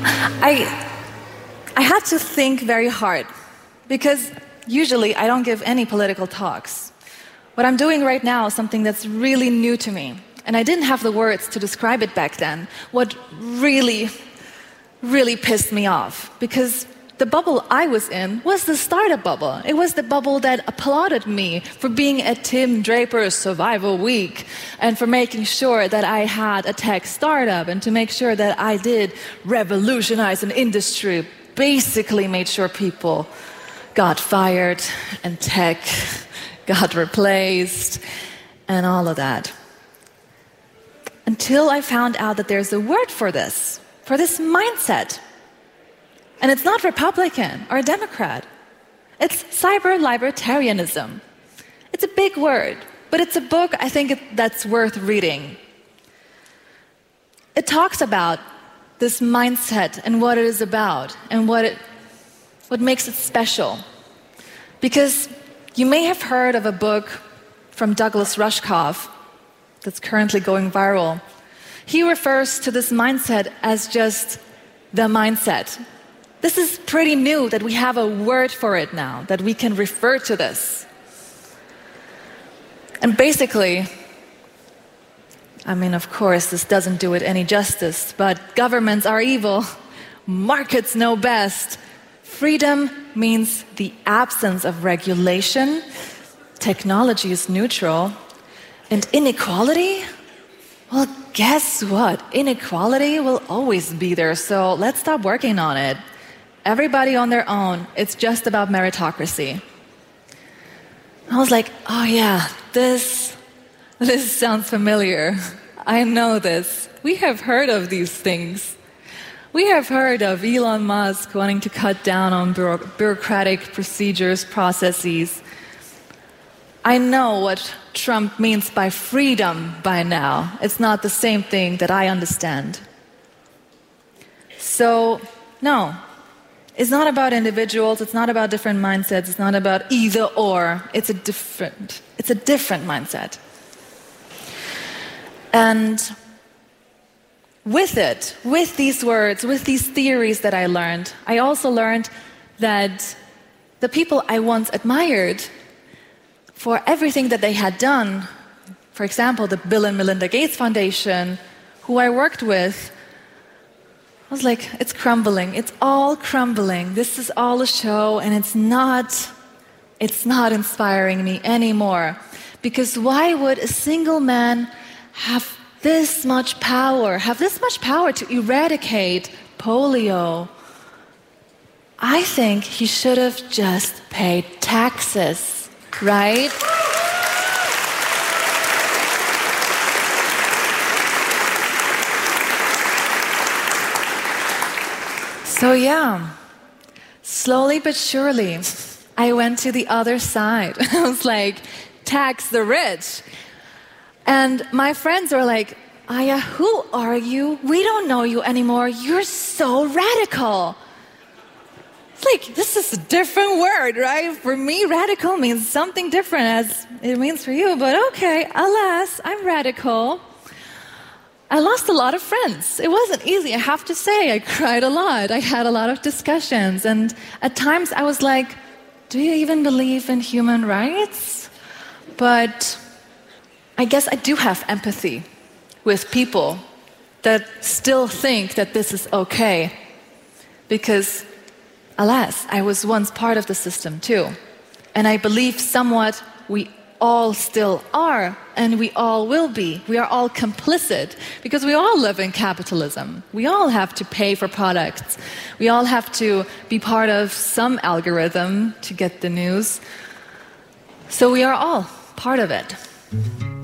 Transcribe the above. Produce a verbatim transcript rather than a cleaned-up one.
I, I had to think very hard because usually I don't give any political talks. What I'm doing right now is something that's really new to me, and I didn't have the words to describe it back then. What really, really pissed me off, because the bubble I was in was the startup bubble. It was the bubble that applauded me for being at Tim Draper's Survival Week and for making sure that I had a tech startup and to make sure that I did revolutionize an industry, basically made sure people got fired and tech got replaced and all of that. Until I found out that there's a word for this, for this mindset. And it's not Republican or Democrat. It's cyber-libertarianism. It's a big word, but it's a book I think it, that's worth reading. It talks about this mindset and what it is about and what it, what makes it special. Because you may have heard of a book from Douglas Rushkoff that's currently going viral. He refers to this mindset as just the mindset. This is pretty new that we have a word for it now, that we can refer to this. And basically, I mean, of course, this doesn't do it any justice, but governments are evil, markets know best. Freedom means the absence of regulation, technology is neutral, and inequality? Well, guess what? Inequality will always be there, so let's stop working on it. Everybody on their own. It's just about meritocracy. I was like, oh yeah, this, this sounds familiar. I know this. We have heard of these things. We have heard of Elon Musk wanting to cut down on bureau- bureaucratic procedures, processes. I know what Trump means by freedom by now. It's not the same thing that I understand. So, no. It's not about individuals, it's not about different mindsets, it's not about either or. It's a different, it's a different mindset. And with it, with these words, with these theories that I learned, I also learned that the people I once admired for everything that they had done, for example, the Bill and Melinda Gates Foundation, who I worked with, I was like, it's crumbling. It's all crumbling. This is all a show, and it's not, it's not inspiring me anymore. Because why would a single man have this much power, have this much power to eradicate polio? I think he should have just paid taxes, right? So yeah, slowly but surely, I went to the other side. I was like, tax the rich. And my friends were like, Aya, who are you? We don't know you anymore. You're so radical. It's like, this is a different word, right? For me, radical means something different as it means for you. But okay, alas, I'm radical. I lost a lot of friends. It wasn't easy, I have to say. I cried a lot. I had a lot of discussions. And at times I was like, do you even believe in human rights? But I guess I do have empathy with people that still think that this is okay. Because, alas, I was once part of the system too. And I believe somewhat we all still are, and we all will be. We are all complicit because we all live in capitalism. We all have to pay for products. We all have to be part of some algorithm to get the news. So we are all part of it.